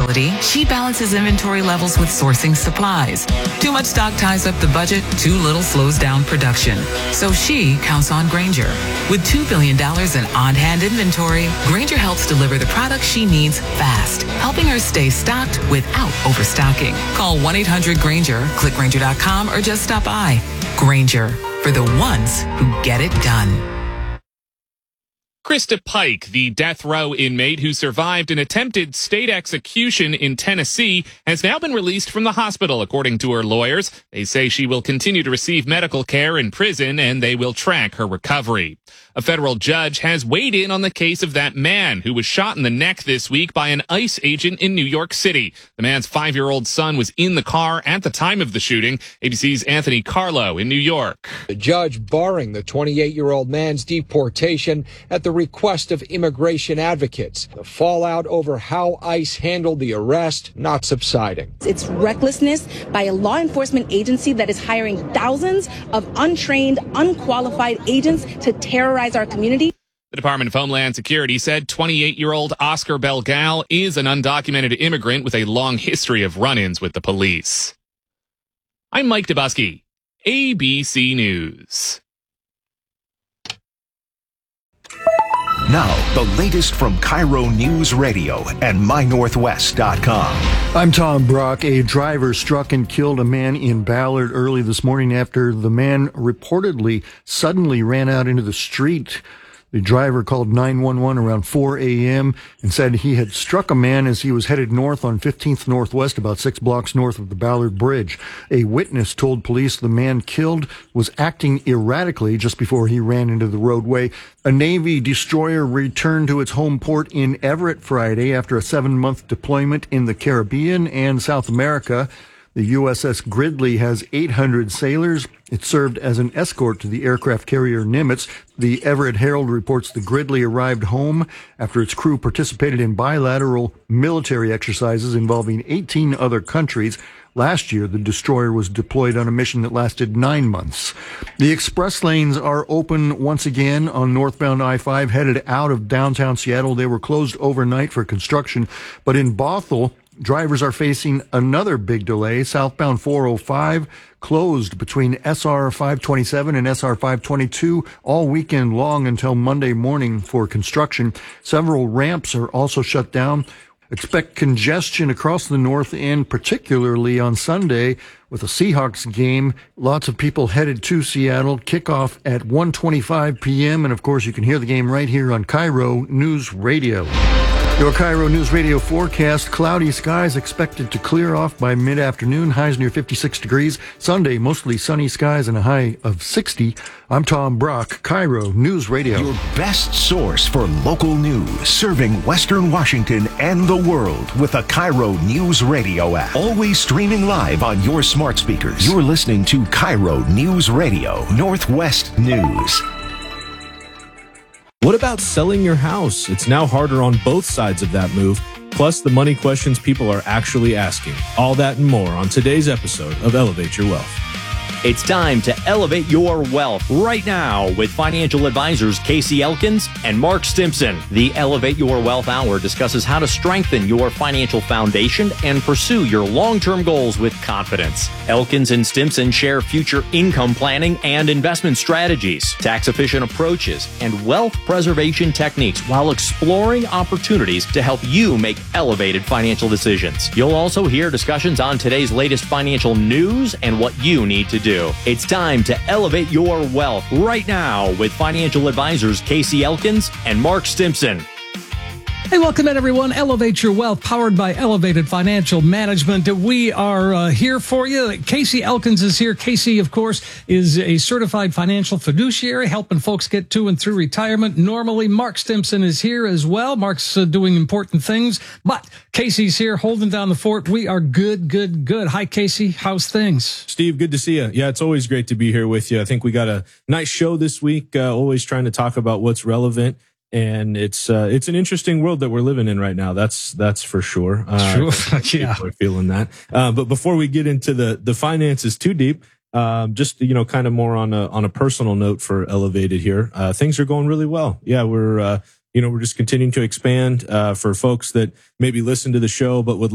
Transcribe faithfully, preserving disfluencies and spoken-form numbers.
availability, she balances inventory levels with sourcing supplies. Too much stock ties up the budget, too little slows down production. So she counts on Grainger. With two billion dollars in on-hand inventory, Grainger helps deliver the products she needs fast, helping her stay stocked without overstocking. Call one eight hundred Grainger, click Grainger dot com, or just stop by. Grainger, for the ones who get it done. Krista Pike, the death row inmate who survived an attempted state execution in Tennessee, has now been released from the hospital, according to her lawyers. They say she will continue to receive medical care in prison, and they will track her recovery. A federal judge has weighed in on the case of that man who was shot in the neck this week by an ICE agent in New York City. The man's five-year-old son was in the car at the time of the shooting. A B C's Anthony Carlo in New York. The judge barring the twenty-eight-year-old man's deportation at the request of immigration advocates. The fallout over how ICE handled the arrest not subsiding. It's recklessness by a law enforcement agency that is hiring thousands of untrained, unqualified agents to terrorize our community. The Department of Homeland Security said twenty-eight-year-old Oscar Belgal is an undocumented immigrant with a long history of run-ins with the police. I'm Mike Dubusky, A B C News. Now, the latest from Cairo News Radio and my northwest dot com. I'm Tom Brock. A driver struck and killed a man in Ballard early this morning after the man reportedly suddenly ran out into the street. The driver called nine one one around four a.m. and said he had struck a man as he was headed north on fifteenth Northwest, about six blocks north of the Ballard Bridge. A witness told police the man killed was acting erratically just before he ran into the roadway. A Navy destroyer returned to its home port in Everett Friday after a seven-month deployment in the Caribbean and South America. The U S S Gridley has eight hundred sailors. It served as an escort to the aircraft carrier Nimitz. The Everett Herald reports the Gridley arrived home after its crew participated in bilateral military exercises involving eighteen other countries. Last year, the destroyer was deployed on a mission that lasted nine months. The express lanes are open once again on northbound I five headed out of downtown Seattle. They were closed overnight for construction, but in Bothell, drivers are facing another big delay. Southbound four oh five closed between S R five twenty-seven and S R five twenty-two all weekend long until Monday morning for construction. Several ramps are also shut down. Expect congestion across the north end, particularly on Sunday with a Seahawks game. Lots of people headed to Seattle. Kickoff at one twenty-five p.m. And, of course, you can hear the game right here on Cairo News Radio. Your Cairo News Radio forecast: cloudy skies expected to clear off by mid-afternoon. Highs near fifty-six degrees. Sunday, mostly sunny skies and a high of sixty. I'm Tom Brock, Cairo News Radio. Your best source for local news, serving Western Washington and the world with the Cairo News Radio app. Always streaming live on your smart speakers. You're listening to Cairo News Radio, Northwest News. What about selling your house? It's now harder on both sides of that move, plus the money questions people are actually asking. All that and more on today's episode of Elevate Your Wealth. It's time to elevate your wealth right now with financial advisors Casey Elkins and Mark Stimson. The Elevate Your Wealth Hour discusses how to strengthen your financial foundation and pursue your long-term goals with confidence. Elkins and Stimson share future income planning and investment strategies, tax-efficient approaches, and wealth preservation techniques while exploring opportunities to help you make elevated financial decisions. You'll also hear discussions on today's latest financial news and what you need to do. It's time to elevate your wealth right now with financial advisors Casey Elkins and Mark Stimson. Hey, welcome in, everyone. Elevate Your Wealth, powered by Elevated Financial Management. We are uh, here for you. Casey Elkins is here. Casey, of course, is a certified financial fiduciary, helping folks get to and through retirement. Normally, Mark Stimson is here as well. Mark's uh, doing important things, but Casey's here holding down the fort. We are good, good, good. Hi, Casey. How's things? Steve, good to see you. Yeah, it's always great to be here with you. I think we got a nice show this week, uh, always trying to talk about what's relevant. And it's uh, it's an interesting world that we're living in right now. That's that's for sure. Uh, True. Yeah, people are feeling that. Uh, but before we get into the the finances too deep, um, just you know, kind of more on a on a personal note for Elevated here. Uh, things are going really well. Yeah, we're uh, you know we're just continuing to expand uh, for folks that maybe listen to the show but would